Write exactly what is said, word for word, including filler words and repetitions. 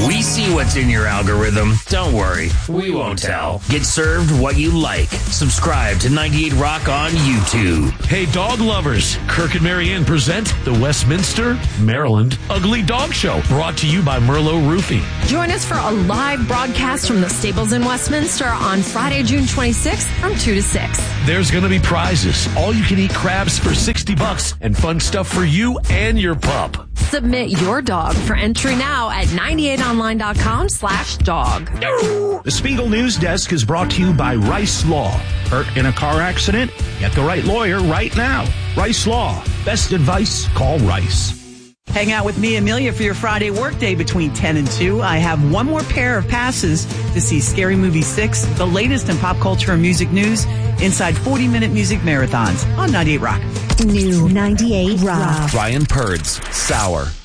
We see what's in your algorithm. Don't worry, we won't tell. Get served what you like. Subscribe to ninety-eight Rock on YouTube. Hey, dog lovers. Kirk and Marianne present the Westminster, Maryland Ugly Dog Show, brought to you by Merlot Roofing. Join us for a live broadcast from the stables in Westminster on Friday, June twenty-sixth from two to six. There's going to be prizes, all-you-can-eat crabs for sixty bucks, and fun stuff for you and your pup. Submit your dog for entry now at ninety-eight online dot com slash dog. The Spiegel News Desk is brought to you by Rice Law. Hurt in a car accident? Get the right lawyer right now. Rice Law. Best advice? Call Rice. Hang out with me, Amelia, for your Friday workday between ten and two. I have one more pair of passes to see Scary Movie six, the latest in pop culture and music news, inside forty-minute music marathons on ninety-eight Rock. New ninety-eight Rock. Ryan Purds, Sour.